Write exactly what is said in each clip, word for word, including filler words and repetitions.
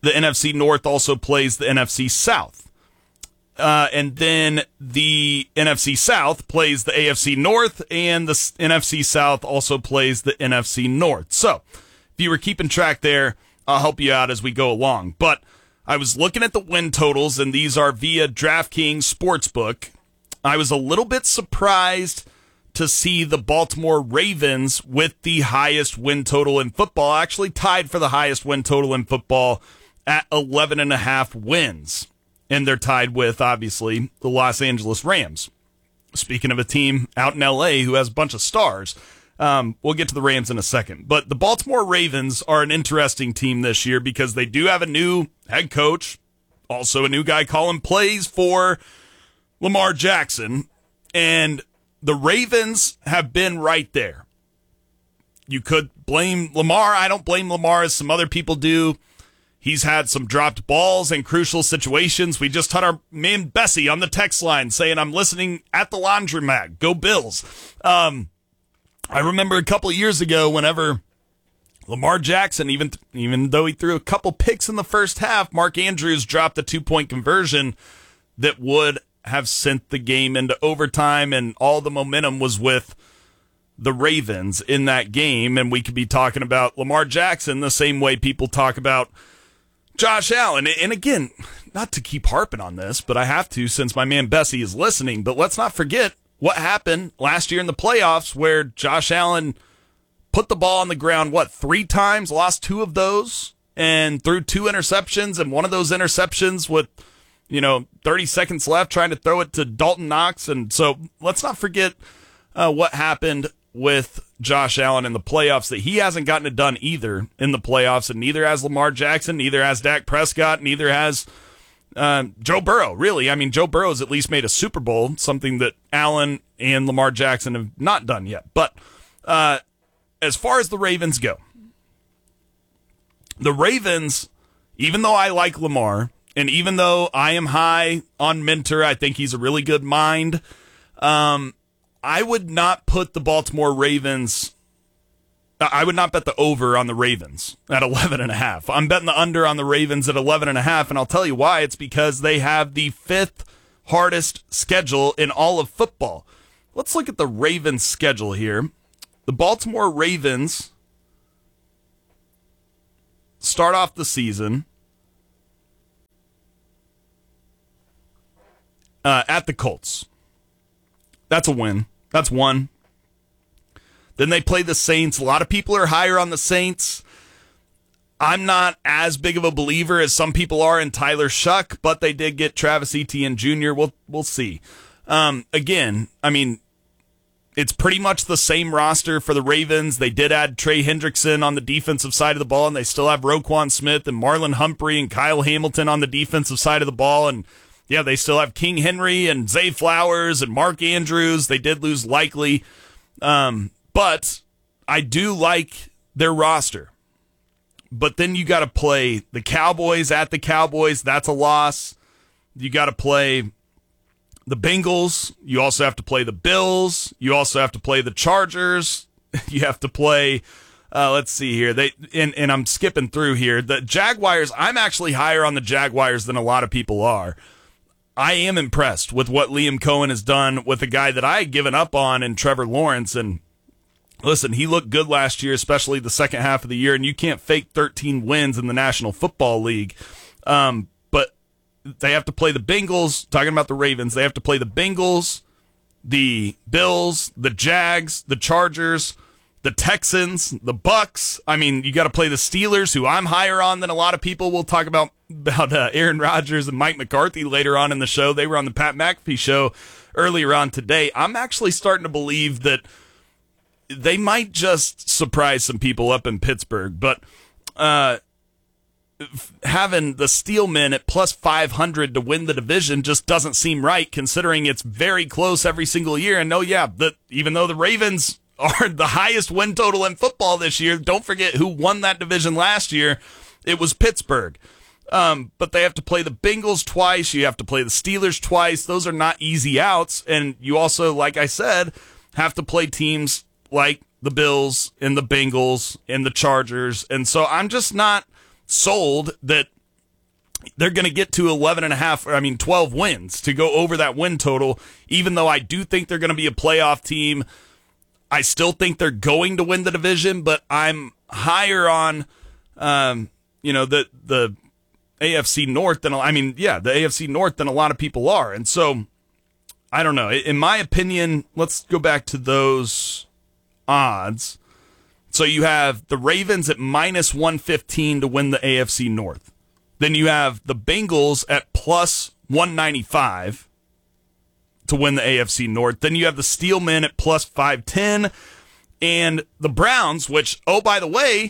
the N F C North also plays the N F C South. Uh, and then the N F C South plays the A F C North, and the N F C South also plays the N F C North. So, if you were keeping track there, I'll help you out as we go along. But I was looking at the win totals, and these are via DraftKings Sportsbook. I was a little bit surprised to see the Baltimore Ravens with the highest win total in football, actually tied for the highest win total in football at eleven and a half wins. And they're tied with, obviously, the Los Angeles Rams. Speaking of a team out in L A who has a bunch of stars, um, we'll get to the Rams in a second. But the Baltimore Ravens are an interesting team this year because they do have a new head coach, also a new guy calling plays for Lamar Jackson, and the Ravens have been right there. You could blame Lamar. I don't blame Lamar as some other people do. He's had some dropped balls in crucial situations. We just had our man Bessie on the text line saying, I'm listening at the laundromat. Go Bills. Um, I remember a couple of years ago whenever Lamar Jackson, even, even though he threw a couple picks in the first half, Mark Andrews dropped a two-point conversion that would have sent the game into overtime, and all the momentum was with the Ravens in that game. And we could be talking about Lamar Jackson the same way people talk about Josh Allen. And again, not to keep harping on this, but I have to since my man Bessie is listening. But let's not forget what happened last year in the playoffs where Josh Allen put the ball on the ground, what, three times, lost two of those, and threw two interceptions, and one of those interceptions with, you know, thirty seconds left trying to throw it to Dalton Knox. And so let's not forget uh, what happened with Josh Allen in the playoffs, that he hasn't gotten it done either in the playoffs, and neither has Lamar Jackson, neither has Dak Prescott, neither has uh, Joe Burrow, really. I mean, Joe Burrow's at least made a Super Bowl, something that Allen and Lamar Jackson have not done yet. But uh, as far as the Ravens go, the Ravens, even though I like Lamar, and even though I am high on Minter, I think he's a really good mind, um, I would not put the Baltimore Ravens, I would not bet the over on the Ravens at eleven and a half. I'm betting the under on the Ravens at eleven and a half, and I'll tell you why. It's because they have the fifth hardest schedule in all of football. Let's look at the Ravens schedule here. The Baltimore Ravens start off the season uh, at the Colts. That's a win. That's one. Then they play the Saints. A lot of people are higher on the Saints. I'm not as big of a believer as some people are in Tyler Shuck, but they did get Travis Etienne Junior We'll we'll see. Um, again, I mean, it's pretty much the same roster for the Ravens. They did add Trey Hendrickson on the defensive side of the ball, and they still have Roquan Smith and Marlon Humphrey and Kyle Hamilton on the defensive side of the ball, and yeah, they still have King Henry and Zay Flowers and Mark Andrews. They did lose Likely. Um, but I do like their roster. But then you got to play the Cowboys at the Cowboys. That's a loss. You got to play the Bengals. You also have to play the Bills. You also have to play the Chargers. You have to play, uh, let's see here. They and, and I'm skipping through here. The Jaguars, I'm actually higher on the Jaguars than a lot of people are. I am impressed with what Liam Cohen has done with a guy that I had given up on in Trevor Lawrence. And listen, he looked good last year, especially the second half of the year, and you can't fake thirteen wins in the National Football League. Um, but they have to play the Bengals, talking about the Ravens, they have to play the Bengals, the Bills, the Jags, the Chargers, the Texans, the Bucks. I mean, you got to play the Steelers, who I'm higher on than a lot of people. We'll talk about about uh, Aaron Rodgers and Mike McCarthy later on in the show. They were on the Pat McAfee show earlier on today. I'm actually starting to believe that they might just surprise some people up in Pittsburgh, but uh, having the Steelmen at plus five hundred to win the division just doesn't seem right, considering it's very close every single year. And no, yeah, the, even though the Ravens are the highest win total in football this year, don't forget who won that division last year. It was Pittsburgh. Um, but they have to play the Bengals twice. You have to play the Steelers twice. Those are not easy outs. And you also, like I said, have to play teams like the Bills and the Bengals and the Chargers. And so I'm just not sold that they're going to get to eleven and a half, I mean, twelve wins to go over that win total. Even though I do think they're going to be a playoff team, I still think they're going to win the division, but I'm higher on, um, you know, the, the A F C North than, I mean, yeah, the A F C North than a lot of people are. And so, I don't know. In my opinion, let's go back to those odds. So you have the Ravens at minus one fifteen to win the A F C North. Then you have the Bengals at plus one ninety-five to win the A F C North. Then you have the Steelmen at plus five ten. And the Browns, which, oh, by the way,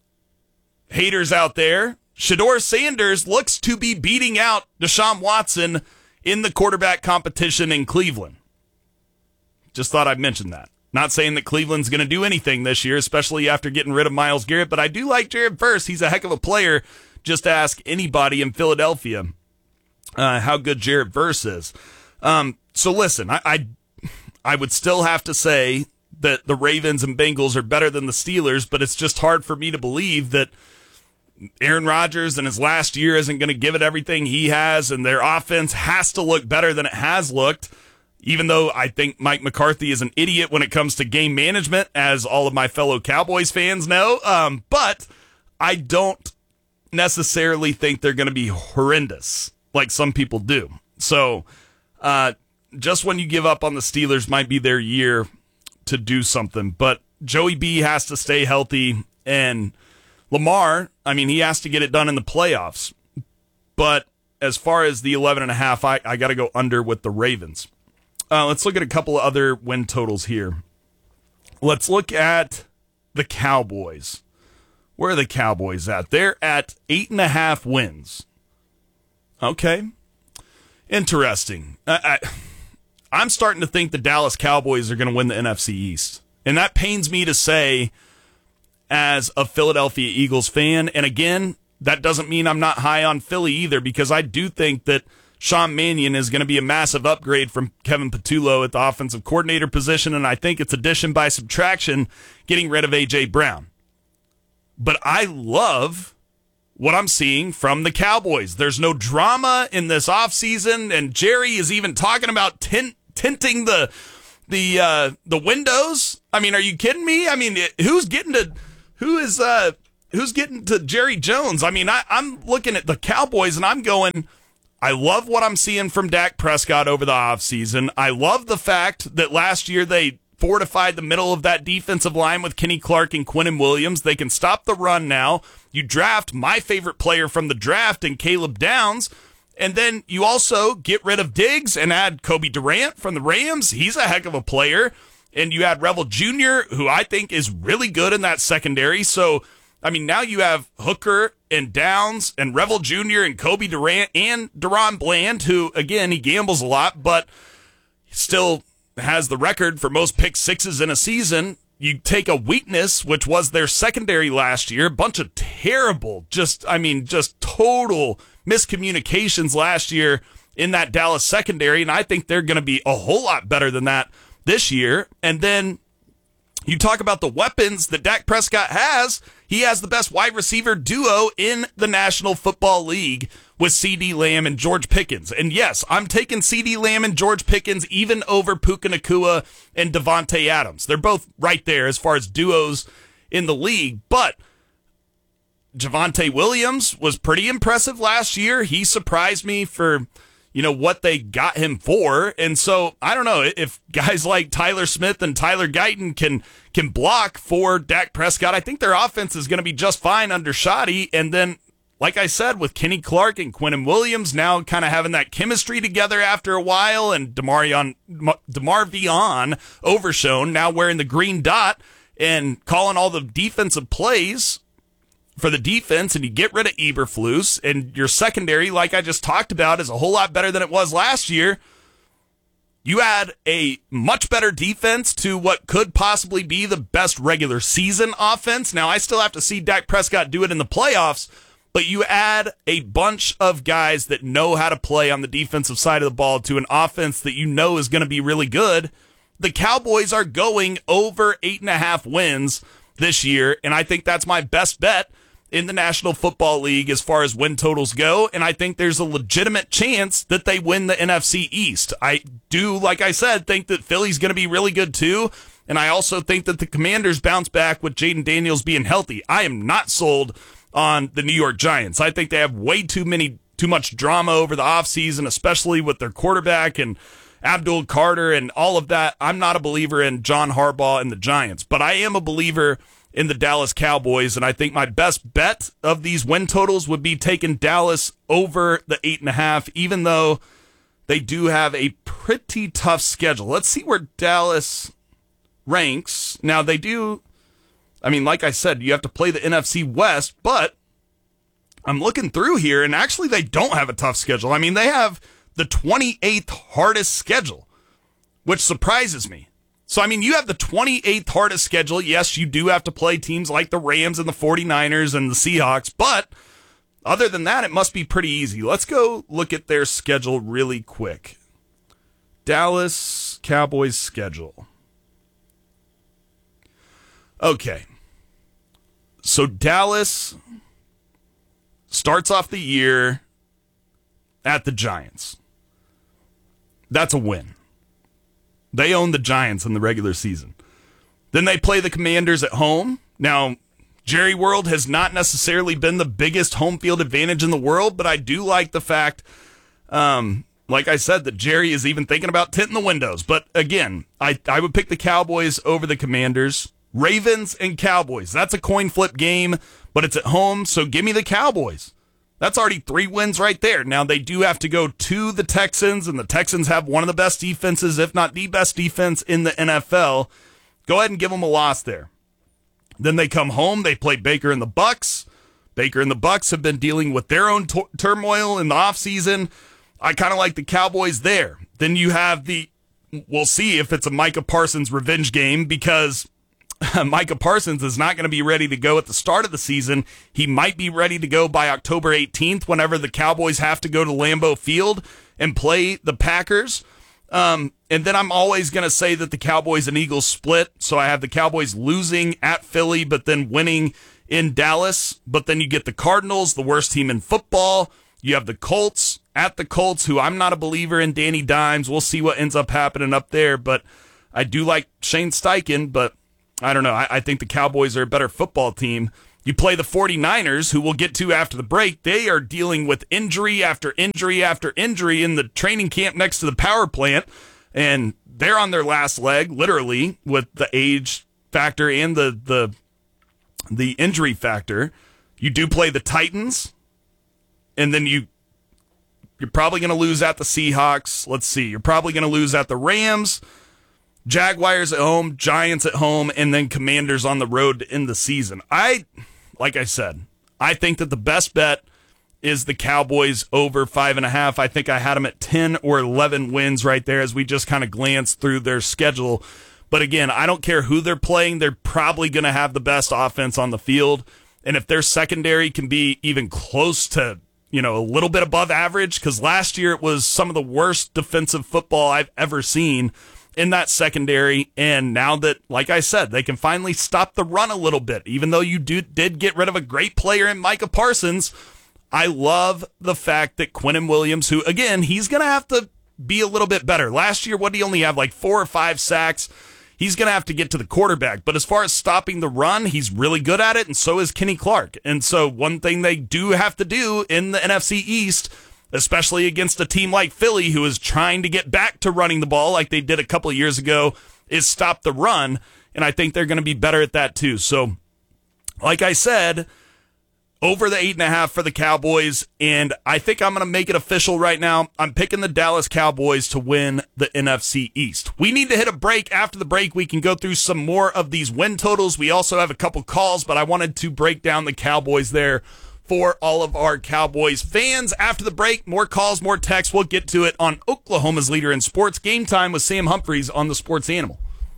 haters out there, Shedeur Sanders looks to be beating out Deshaun Watson in the quarterback competition in Cleveland. Just thought I'd mention that. Not saying that Cleveland's going to do anything this year, especially after getting rid of Myles Garrett, but I do like Jared Verse. He's a heck of a player. Just ask anybody in Philadelphia uh, how good Jared Verse is. Um, so listen, I, I I would still have to say that the Ravens and Bengals are better than the Steelers, but it's just hard for me to believe that Aaron Rodgers in his last year isn't going to give it everything he has, and their offense has to look better than it has looked, even though I think Mike McCarthy is an idiot when it comes to game management, as all of my fellow Cowboys fans know. Um, but I don't necessarily think they're going to be horrendous like some people do. So uh, just when you give up on the Steelers might be their year to do something. But Joey B has to stay healthy, and Lamar, I mean, he has to get it done in the playoffs. But as far as the eleven and a half, I, I got to go under with the Ravens. Uh, let's look at a couple of other win totals here. Let's look at the Cowboys. Where are the Cowboys at? They're at eight and a half wins. Okay. Interesting. I, I, I'm starting to think the Dallas Cowboys are going to win the N F C East. And that pains me to say as a Philadelphia Eagles fan. And again, that doesn't mean I'm not high on Philly either, because I do think that Sean Mannion is going to be a massive upgrade from Kevin Patullo at the offensive coordinator position, and I think it's addition by subtraction getting rid of A J. Brown. But I love what I'm seeing from the Cowboys. There's no drama in this offseason, and Jerry is even talking about tint, tinting the the uh, the windows. I mean, are you kidding me? I mean, who's getting to who is uh, who's getting to Jerry Jones? I mean, I, I'm looking at the Cowboys and I'm going, I love what I'm seeing from Dak Prescott over the offseason. I love the fact that last year they fortified the middle of that defensive line with Kenny Clark and Quinnen Williams. They can stop the run now. You draft my favorite player from the draft in Caleb Downs, and then you also get rid of Diggs and add Kobe Durant from the Rams. He's a heck of a player. And you add Revel Junior, who I think is really good in that secondary. So, I mean, now you have Hooker and Downs and Revel Junior and Kobe Durant and Deron Bland, who, again, he gambles a lot, but still has the record for most pick sixes in a season. You take a weakness, which was their secondary last year, a bunch of terrible, just, I mean, just total miscommunications last year in that Dallas secondary, and I think they're going to be a whole lot better than that this year. And then you talk about the weapons that Dak Prescott has. He has the best wide receiver duo in the National Football League with CeeDee Lamb and George Pickens. And yes, I'm taking CeeDee Lamb and George Pickens even over Puka Nacua and Devontae Adams. They're both right there as far as duos in the league. But Javonte Williams was pretty impressive last year. He surprised me for, you know, what they got him for. And so, I don't know, if guys like Tyler Smith and Tyler Guyton can can block for Dak Prescott, I think their offense is going to be just fine under Shoddy. And then, like I said, with Kenny Clark and Quinnen Williams now kind of having that chemistry together after a while, and DeMarion, DeMarvion Overshown now wearing the green dot and calling all the defensive plays for the defense, and you get rid of Eberflus, and your secondary, like I just talked about, is a whole lot better than it was last year. You add a much better defense to what could possibly be the best regular season offense. Now, I still have to see Dak Prescott do it in the playoffs, but you add a bunch of guys that know how to play on the defensive side of the ball to an offense that you know is going to be really good. The Cowboys are going over eight and a half wins this year, and I think that's my best bet. in the National Football League as far as win totals go, and I think there's a legitimate chance that they win the N F C East. I do, like I said, think that Philly's going to be really good too, and I also think that the Commanders bounce back with Jaden Daniels being healthy. I am not sold on the New York Giants. I think they have way too many, too much drama over the offseason, especially with their quarterback and Abdul Carter and all of that. I'm not a believer in John Harbaugh and the Giants, but I am a believer in the Dallas Cowboys, and I think my best bet of these win totals would be taking Dallas over the eight and a half, even though they do have a pretty tough schedule. Let's see where Dallas ranks. Now, they do, I mean, like I said, you have to play the N F C West, but I'm looking through here, and actually they don't have a tough schedule. I mean, they have the twenty-eighth hardest schedule, which surprises me. So, I mean, you have the twenty-eighth hardest schedule. Yes, you do have to play teams like the Rams and the forty-niners and the Seahawks, but other than that, it must be pretty easy. Let's go look at their schedule really quick. Dallas Cowboys schedule. Okay. So, Dallas starts off the year at the Giants. That's a win. They own the Giants in the regular season. Then they play the Commanders at home. Now, Jerry World has not necessarily been the biggest home field advantage in the world, but I do like the fact, um, like I said, that Jerry is even thinking about tinting the windows. But again, I, I would pick the Cowboys over the Commanders. Ravens and Cowboys. That's a coin flip game, but it's at home, so give me the Cowboys. That's already three wins right there. Now, they do have to go to the Texans, and the Texans have one of the best defenses, if not the best defense in the N F L. Go ahead and give them a loss there. Then they come home. They play Baker and the Bucks. Baker and the Bucks have been dealing with their own t- turmoil in the offseason. I kind of like the Cowboys there. Then you have the, we'll see if it's a Micah Parsons revenge game, because Micah Parsons is not going to be ready to go at the start of the season. He might be ready to go by October eighteenth whenever the Cowboys have to go to Lambeau Field and play the Packers. Um, and then I'm always going to say that the Cowboys and Eagles split. So I have the Cowboys losing at Philly, but then winning in Dallas. But then you get the Cardinals, the worst team in football. You have the Colts at the Colts, who I'm not a believer in Danny Dimes. We'll see what ends up happening up there. But I do like Shane Steichen, but I don't know. I, I think the Cowboys are a better football team. You play the forty-niners, who we'll get to after the break. They are dealing with injury after injury after injury in the training camp next to the power plant, and they're on their last leg, literally, with the age factor and the the the injury factor. You do play the Titans, and then you you're probably going to lose at the Seahawks. Let's see. You're probably going to lose at the Rams. Jaguars at home, Giants at home, and then Commanders on the road to end the season. I, like I said, I think that the best bet is the Cowboys over five and a half. I think I had them at ten or eleven wins right there as we just kind of glanced through their schedule. But again, I don't care who they're playing. They're probably going to have the best offense on the field. And if their secondary can be even close to, you know, a little bit above average, because last year it was some of the worst defensive football I've ever seen in that secondary, and now that, like I said, they can finally stop the run a little bit, even though you do, did get rid of a great player in Micah Parsons, I love the fact that Quinnen Williams, who, again, he's going to have to be a little bit better. Last year, what did he only have, like four or five sacks? He's going to have to get to the quarterback, but as far as stopping the run, he's really good at it, and so is Kenny Clark. And so one thing they do have to do in the N F C East, especially against a team like Philly, who is trying to get back to running the ball like they did a couple of years ago, is stop the run. And I think they're going to be better at that too. So, like I said, over the eight and a half for the Cowboys. And I think I'm going to make it official right now. I'm picking the Dallas Cowboys to win the N F C East. We need to hit a break. After the break, we can go through some more of these win totals. We also have a couple calls, but I wanted to break down the Cowboys there for all of our Cowboys fans. After the break, more calls, more texts. We'll get to it on Oklahoma's leader in sports. Game Time with Sam Humphreys on the Sports Animal.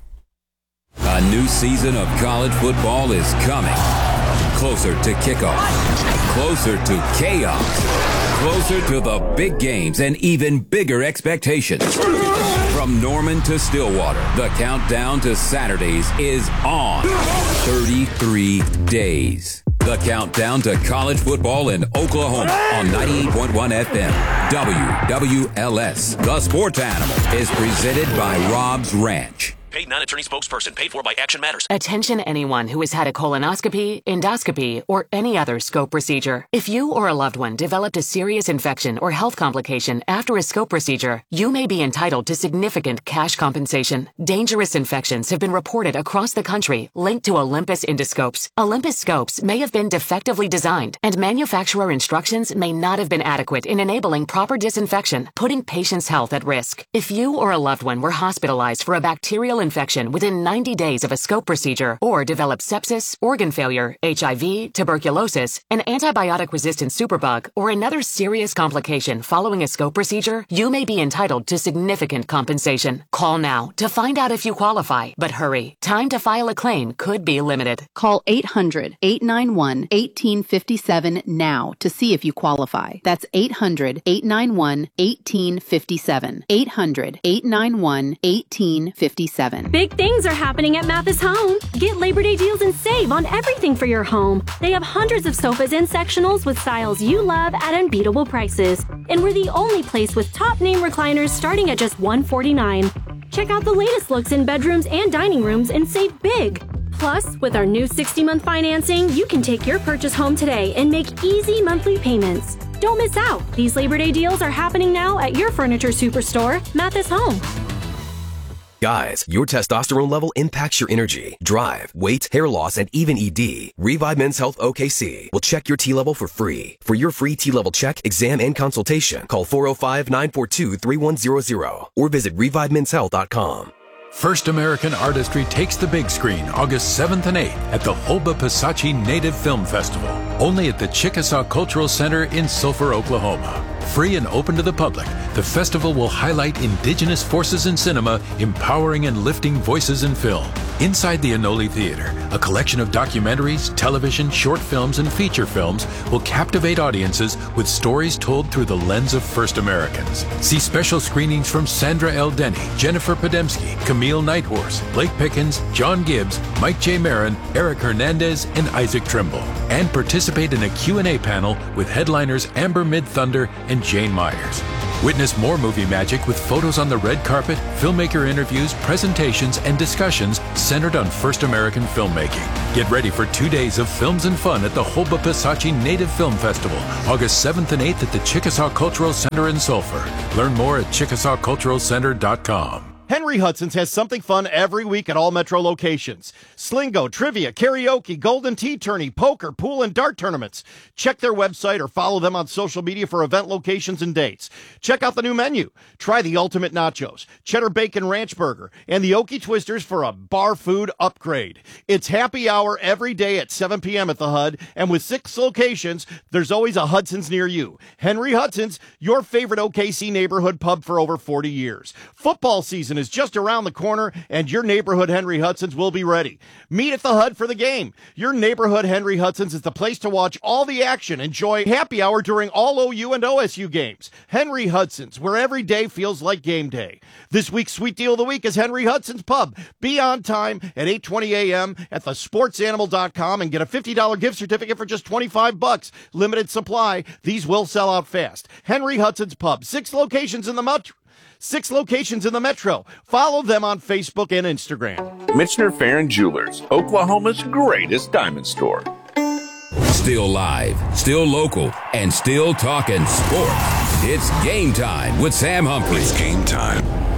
A new season of college football is coming. Closer to kickoff. Closer to chaos. Closer to the big games and even bigger expectations. From Norman to Stillwater, the countdown to Saturdays is on. thirty-three days. The countdown to college football in Oklahoma on ninety-eight point one F M. W W L S, the sports animal, is presented by Rob's Ranch. Paid non-attorney spokesperson paid for by Action Matters. Attention anyone who has had a colonoscopy, endoscopy, or any other scope procedure. If you or a loved one developed a serious infection or health complication after a scope procedure, you may be entitled to significant cash compensation. Dangerous infections have been reported across the country linked to Olympus endoscopes. Olympus scopes may have been defectively designed, and manufacturer instructions may not have been adequate in enabling proper disinfection, putting patients' health at risk. If you or a loved one were hospitalized for a bacterial infection within ninety days of a scope procedure, or developed sepsis, organ failure, H I V, tuberculosis, an antibiotic-resistant superbug, or another serious complication following a scope procedure, you may be entitled to significant compensation. Call now to find out if you qualify, but hurry. Time to file a claim could be limited. Call eight hundred, eight nine one, one eight five seven now to see if you qualify. That's eight hundred, eight nine one, one eight five seven. eight hundred, eight nine one, one eight five seven. Big things are happening at Mathis Home. Get Labor Day deals and save on everything for your home. They have hundreds of sofas and sectionals with styles you love at unbeatable prices. And we're the only place with top name recliners starting at just one hundred forty-nine dollars. Check out the latest looks in bedrooms and dining rooms and save big. Plus, with our new sixty-month financing, you can take your purchase home today and make easy monthly payments. Don't miss out. These Labor Day deals are happening now at your furniture superstore, Mathis Home. Guys, your testosterone level impacts your energy, drive, weight, hair loss, and even E D. Revive Men's Health O K C will check your T level for free. For your free T level check, exam, and consultation, call four oh five, nine four two, three one zero zero or visit revive men's health dot com. First American Artistry takes the big screen August seventh and eighth at the Holba Pisachi Native Film Festival, only at the Chickasaw Cultural Center in Sulphur, Oklahoma. Free and open to the public, the festival will highlight indigenous forces in cinema, empowering and lifting voices in film. Inside the Anoli Theater, a collection of documentaries, television, short films, and feature films will captivate audiences with stories told through the lens of First Americans. See special screenings from Sandra L. Denny, Jennifer Podemski, Camille Nighthorse, Blake Pickens, John Gibbs, Mike J. Marin, Eric Hernandez, and Isaac Trimble. And participate in a Q and A panel with headliners Amber Mid-Thunder and Jane Myers. Witness more movie magic with photos on the red carpet, filmmaker interviews, presentations, and discussions centered on First American filmmaking. Get ready for two days of films and fun at the Holba Pisachi Native Film Festival, August seventh and eighth at the Chickasaw Cultural Center in Sulphur. Learn more at chickasaw cultural center dot com. Henry Hudson's has something fun every week at all Metro locations. Slingo, trivia, karaoke, golden tea tourney, poker, pool, and dart tournaments. Check their website or follow them on social media for event locations and dates. Check out the new menu. Try the ultimate nachos, cheddar bacon ranch burger, and the Okie Twisters for a bar food upgrade. It's happy hour every day at seven p.m. at the H U D, and with six locations, there's always a Hudson's near you. Henry Hudson's, your favorite O K C neighborhood pub for over forty years. Football season is just around the corner, and your neighborhood Henry Hudson's will be ready. Meet at the H U D for the game. Your neighborhood Henry Hudson's is the place to watch all the action. Enjoy happy hour during all O U and O S U games. Henry Hudson's, where every day feels like game day. This week's sweet deal of the week is Henry Hudson's Pub. Be on time at eight twenty a.m. at the sports animal dot com and get a fifty dollars gift certificate for just twenty-five bucks. Limited supply. These will sell out fast. Henry Hudson's Pub. Six locations in the metro. Six locations in the metro. Follow them on Facebook and Instagram. Michener Farron Jewelers, Oklahoma's greatest diamond store. Still live, still local, and still talking sports. It's game time with Sam Humphrey. It's game time.